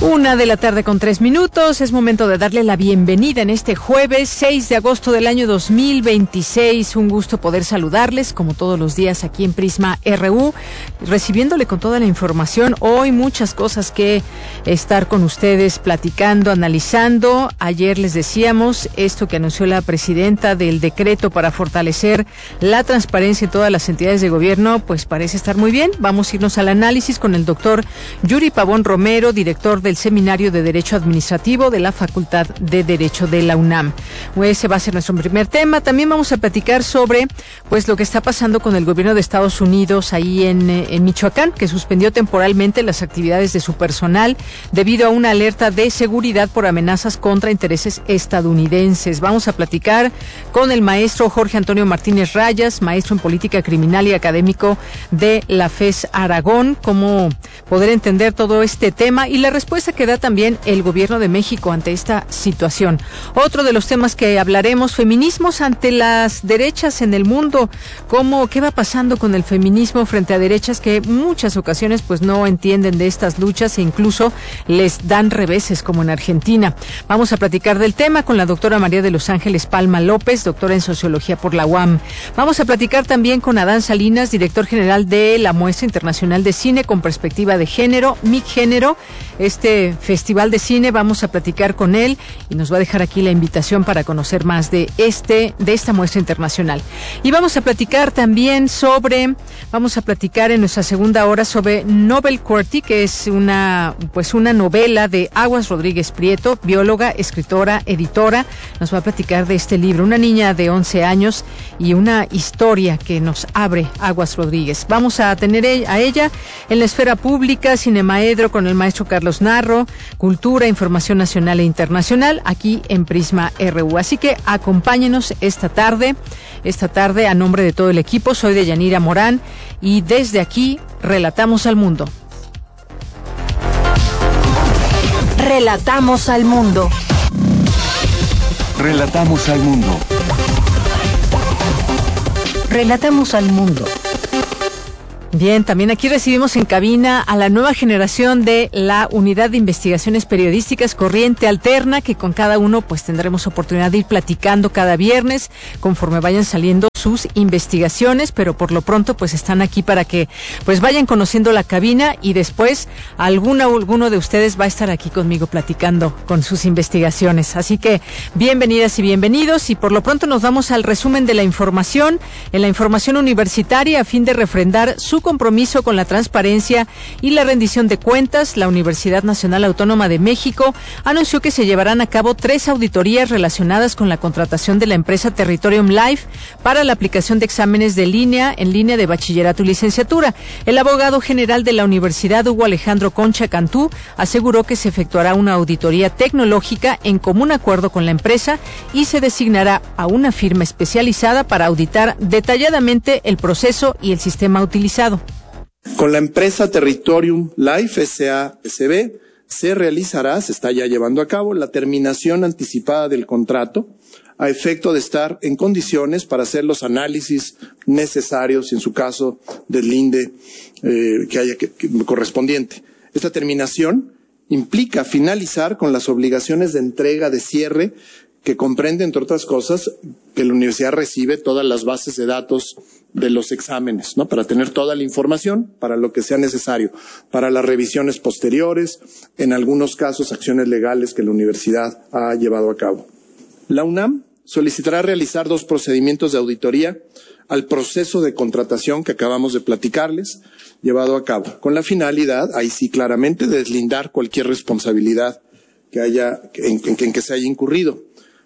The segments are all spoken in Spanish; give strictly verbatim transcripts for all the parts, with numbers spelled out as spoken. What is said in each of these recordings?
Una de la tarde con tres minutos, es momento de darle la bienvenida en este jueves seis de agosto del año dos mil veintiséis. Un gusto poder saludarles como todos los días aquí en Prisma R U, recibiéndole con toda la información. Hoy muchas cosas que estar con ustedes platicando, analizando. Ayer les decíamos esto que anunció la presidenta del decreto para fortalecer la transparencia en todas las entidades de gobierno, pues parece estar muy bien. Vamos a irnos al análisis con el doctor Yuri Pavón Romero, director del Seminario de Derecho Administrativo de la Facultad de Derecho de la UNAM. Ese va a ser nuestro primer tema. También vamos a platicar sobre pues lo que está pasando con el gobierno de Estados Unidos ahí en, en Michoacán, que suspendió temporalmente las actividades de su personal debido a una alerta de seguridad por amenazas contra intereses estadounidenses. Vamos a platicar con el maestro Jorge Antonio Martínez Rayas, maestro en Política Criminal y académico de la FES Aragón, cómo poder entender todo este tema y la respuesta que da también el gobierno de México ante esta situación. Otro de los temas que hablaremos, feminismos ante las derechas en el mundo. ¿Cómo, qué va pasando con el feminismo frente a derechas que en muchas ocasiones pues no entienden de estas luchas e incluso les dan reveses como en Argentina? Vamos a platicar del tema con la doctora María de los Ángeles Palma López, doctora en Sociología por la U A M. Vamos a platicar también con Adán Salinas, director general de la Muestra Internacional de Cine con Perspectiva de Género, Mi Género. Este festival de cine, vamos a platicar con él y nos va a dejar aquí la invitación para conocer más de este de esta muestra internacional. Y vamos a platicar también sobre, vamos a platicar en nuestra segunda hora sobre Nobel Courtey, que es una pues una novela de Aguas Rodríguez Prieto, bióloga, escritora, editora. Nos va a platicar de este libro, una niña de once años y una historia que nos abre Aguas Rodríguez. Vamos a tener a ella en la esfera pública, Cinemaedro con el maestro Carlos Narro, cultura, información nacional e internacional, aquí en Prisma R U. Así que acompáñenos esta tarde, esta tarde a nombre de todo el equipo. Soy Deyanira Morán y desde aquí relatamos al mundo. Relatamos al mundo. Relatamos al mundo. Relatamos al mundo. Bien, también aquí recibimos en cabina a la nueva generación de la Unidad de Investigaciones Periodísticas Corriente Alterna, que con cada uno pues tendremos oportunidad de ir platicando cada viernes conforme vayan saliendo sus investigaciones, pero por lo pronto pues están aquí para que pues vayan conociendo la cabina y después alguna alguno de ustedes va a estar aquí conmigo platicando con sus investigaciones. Así que bienvenidas y bienvenidos, y por lo pronto nos vamos al resumen de la información en la información universitaria a fin de refrendar su compromiso con la transparencia y la rendición de cuentas. La Universidad Nacional Autónoma de México anunció que se llevarán a cabo tres auditorías relacionadas con la contratación de la empresa Territorium Life para la aplicación de exámenes de línea en línea de bachillerato y licenciatura. El abogado general de la universidad, Hugo Alejandro Concha Cantú, aseguró que se efectuará una auditoría tecnológica en común acuerdo con la empresa y se designará a una firma especializada para auditar detalladamente el proceso y el sistema utilizado. Con la empresa Territorium Life S A S B se realizará, se está ya llevando a cabo, la terminación anticipada del contrato a efecto de estar en condiciones para hacer los análisis necesarios y en su caso deslinde eh, que haya que, que, correspondiente. Esta terminación implica finalizar con las obligaciones de entrega de cierre que comprende, entre otras cosas, que la universidad recibe todas las bases de datos de los exámenes, ¿no? Para tener toda la información, para lo que sea necesario, para las revisiones posteriores, en algunos casos acciones legales que la universidad ha llevado a cabo. La UNAM solicitará realizar dos procedimientos de auditoría al proceso de contratación que acabamos de platicarles, llevado a cabo, con la finalidad, ahí sí claramente, de deslindar cualquier responsabilidad que haya, en, en, en que se haya incurrido.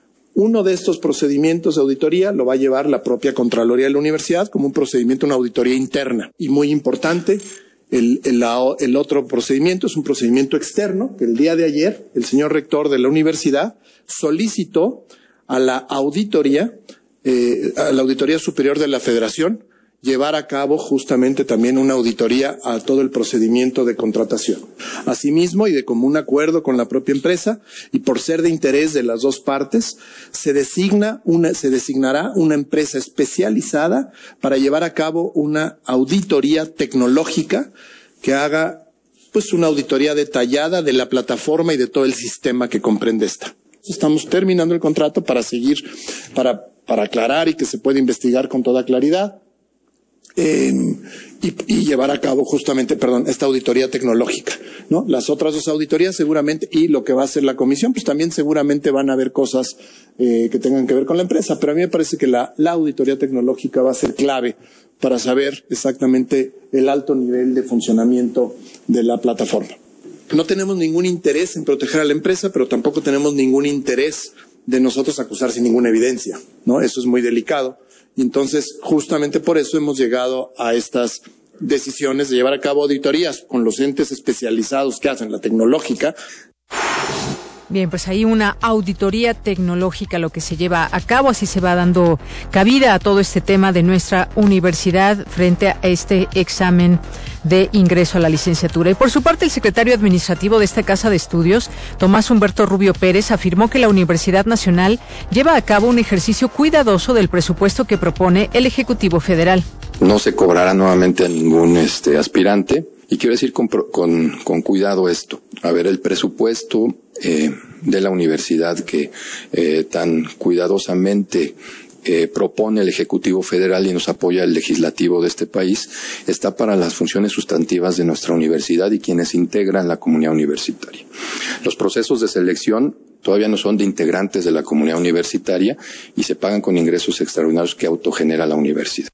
Uno de estos procedimientos de auditoría lo va a llevar la propia Contraloría de la Universidad como un procedimiento, una auditoría interna. Y muy importante, el, el, el otro procedimiento es un procedimiento externo, que el día de ayer el señor rector de la universidad solicitó a la auditoría, eh, a la Auditoría Superior de la Federación, llevar a cabo justamente también una auditoría a todo el procedimiento de contratación. Asimismo, y de común acuerdo con la propia empresa, y por ser de interés de las dos partes, se designa una, se designará una empresa especializada para llevar a cabo una auditoría tecnológica que haga pues una auditoría detallada de la plataforma y de todo el sistema que comprende esta. Estamos terminando el contrato para seguir, para, para aclarar y que se pueda investigar con toda claridad. Eh, y, y llevar a cabo justamente, perdón, esta auditoría tecnológica, ¿no? Las otras dos auditorías seguramente, y lo que va a hacer la comisión, pues también seguramente van a haber cosas eh, que tengan que ver con la empresa, pero a mí me parece que la, la auditoría tecnológica va a ser clave para saber exactamente el alto nivel de funcionamiento de la plataforma. No tenemos ningún interés en proteger a la empresa, pero tampoco tenemos ningún interés de nosotros acusar sin ninguna evidencia, ¿no? Eso es muy delicado. Y entonces, justamente por eso hemos llegado a estas decisiones de llevar a cabo auditorías con los entes especializados que hacen la tecnológica. Bien, pues ahí una auditoría tecnológica lo que se lleva a cabo, así se va dando cabida a todo este tema de nuestra universidad frente a este examen de ingreso a la licenciatura. Y por su parte, el secretario administrativo de esta casa de estudios, Tomás Humberto Rubio Pérez, afirmó que la Universidad Nacional lleva a cabo un ejercicio cuidadoso del presupuesto que propone el Ejecutivo Federal. No se cobrará nuevamente a ningún este aspirante. Y quiero decir con, con, con cuidado esto. A ver, el presupuesto eh, de la universidad que eh, tan cuidadosamente eh, propone el Ejecutivo Federal y nos apoya el Legislativo de este país está para las funciones sustantivas de nuestra universidad y quienes integran la comunidad universitaria. Los procesos de selección todavía no son de integrantes de la comunidad universitaria y se pagan con ingresos extraordinarios que autogenera la universidad.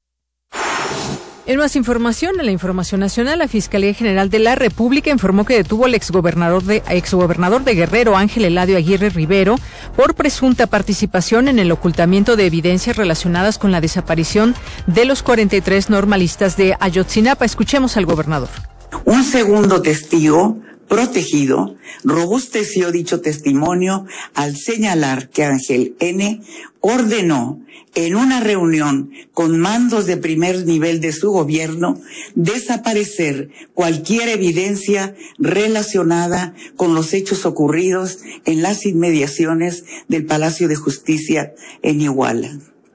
En más información, en la información nacional, la Fiscalía General de la República informó que detuvo al exgobernador de, exgobernador de Guerrero, Ángel Eladio Aguirre Rivero, por presunta participación en el ocultamiento de evidencias relacionadas con la desaparición de los cuarenta y tres normalistas de Ayotzinapa. Escuchemos al gobernador. Un segundo testigo protegido robusteció dicho testimonio al señalar que Ángel N. ordenó en una reunión con mandos de primer nivel de su gobierno desaparecer cualquier evidencia relacionada con los hechos ocurridos en las inmediaciones del Palacio de Justicia en Iguala.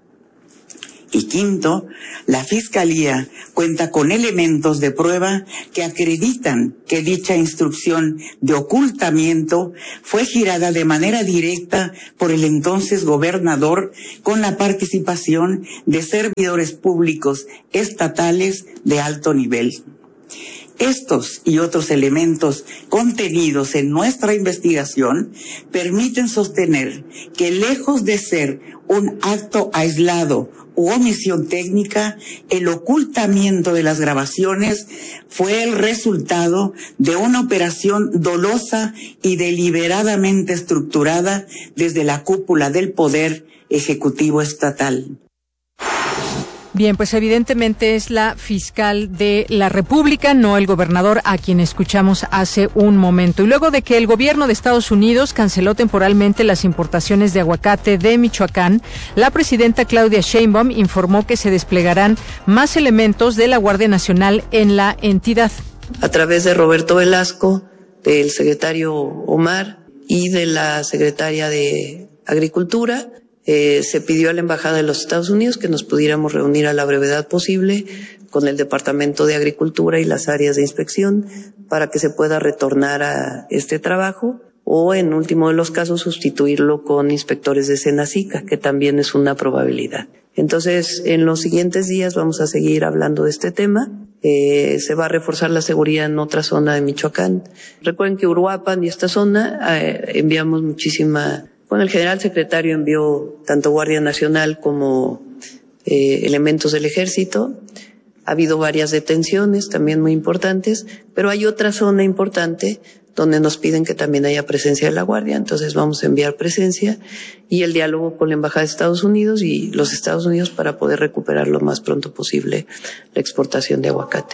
Y quinto, la Fiscalía cuenta con elementos de prueba que acreditan que dicha instrucción de ocultamiento fue girada de manera directa por el entonces gobernador con la participación de servidores públicos estatales de alto nivel. Estos y otros elementos contenidos en nuestra investigación permiten sostener que lejos de ser un acto aislado u omisión técnica, el ocultamiento de las grabaciones fue el resultado de una operación dolosa y deliberadamente estructurada desde la cúpula del Poder Ejecutivo Estatal. Bien, pues evidentemente es la fiscal de la República, no el gobernador, a quien escuchamos hace un momento. Y luego de que el gobierno de Estados Unidos canceló temporalmente las importaciones de aguacate de Michoacán, la presidenta Claudia Sheinbaum informó que se desplegarán más elementos de la Guardia Nacional en la entidad. A través de Roberto Velasco, del secretario Omar y de la secretaria de Agricultura, Eh, se pidió a la Embajada de los Estados Unidos que nos pudiéramos reunir a la brevedad posible con el Departamento de Agricultura y las áreas de inspección para que se pueda retornar a este trabajo o, en último de los casos, sustituirlo con inspectores de Senacica, que también es una probabilidad. Entonces, en los siguientes días vamos a seguir hablando de este tema. Eh, se va a reforzar la seguridad en otra zona de Michoacán. Recuerden que Uruapan y esta zona eh, enviamos muchísima... Bueno, el general secretario envió tanto Guardia Nacional como eh, elementos del Ejército. Ha habido varias detenciones también muy importantes, pero hay otra zona importante donde nos piden que también haya presencia de la Guardia, entonces vamos a enviar presencia y el diálogo con la Embajada de Estados Unidos y los Estados Unidos para poder recuperar lo más pronto posible la exportación de aguacate.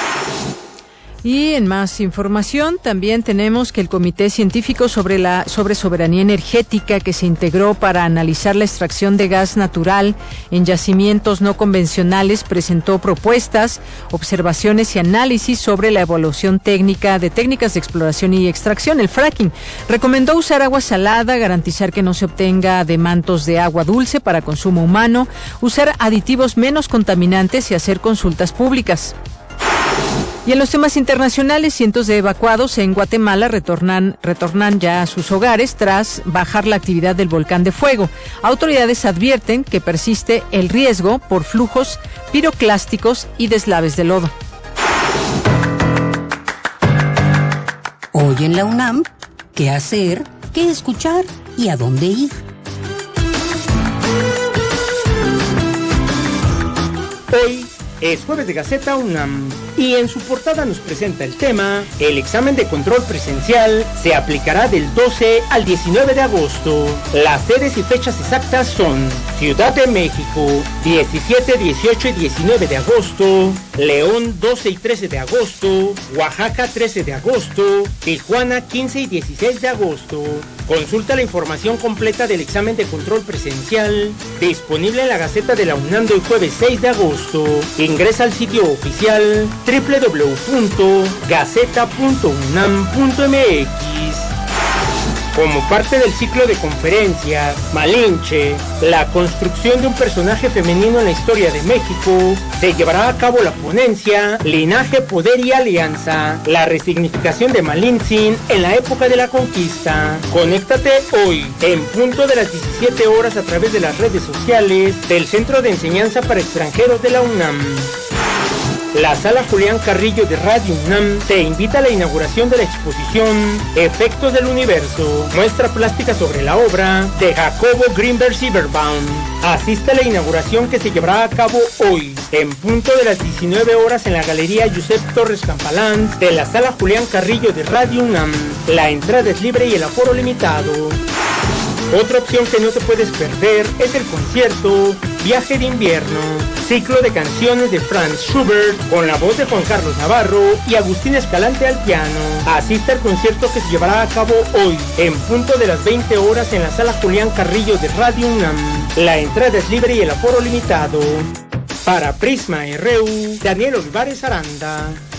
Y en más información también tenemos que el Comité Científico sobre la sobre Soberanía Energética, que se integró para analizar la extracción de gas natural en yacimientos no convencionales, presentó propuestas, observaciones y análisis sobre la evaluación técnica de técnicas de exploración y extracción, el fracking. Recomendó usar agua salada, garantizar que no se obtenga de mantos de agua dulce para consumo humano, usar aditivos menos contaminantes y hacer consultas públicas. Y en los temas internacionales, cientos de evacuados en Guatemala retornan, retornan ya a sus hogares tras bajar la actividad del volcán de fuego. Autoridades advierten que persiste el riesgo por flujos piroclásticos y deslaves de lodo. Hoy en la UNAM, ¿qué hacer? ¿Qué escuchar? ¿Y a dónde ir? Hoy es jueves de Gaceta UNAM y en su portada nos presenta el tema: el examen de control presencial se aplicará del doce al diecinueve de agosto. Las sedes y fechas exactas son Ciudad de México, diecisiete, dieciocho y diecinueve de agosto, León doce y trece de agosto, Oaxaca trece de agosto, Tijuana quince y dieciséis de agosto. Consulta la información completa del examen de control presencial disponible en la Gaceta de la UNAM del jueves seis de agosto. Ingresa al sitio oficial doble u doble u doble u punto gaceta punto unam punto m x. Como parte del ciclo de conferencias Malinche, la construcción de un personaje femenino en la historia de México, se llevará a cabo la ponencia Linaje, Poder y Alianza, la resignificación de Malintzin en la época de la conquista. Conéctate hoy, en punto de las diecisiete horas, a través de las redes sociales del Centro de Enseñanza para Extranjeros de la UNAM. La Sala Julián Carrillo de Radio UNAM te invita a la inauguración de la exposición Efectos del Universo, muestra plástica sobre la obra de Jacobo Grinberg Silverbaum. Asiste a la inauguración, que se llevará a cabo hoy, en punto de las diecinueve horas, en la Galería Josep Torres Campalans de la Sala Julián Carrillo de Radio UNAM. La entrada es libre y el aforo limitado. Otra opción que no te puedes perder es el concierto Viaje de Invierno, ciclo de canciones de Franz Schubert con la voz de Juan Carlos Navarro y Agustín Escalante al piano. Asiste al concierto, que se llevará a cabo hoy, en punto de las veinte horas, en la Sala Julián Carrillo de Radio UNAM. La entrada es libre y el aforo limitado. Para Prisma R U, Daniel Olivares Aranda.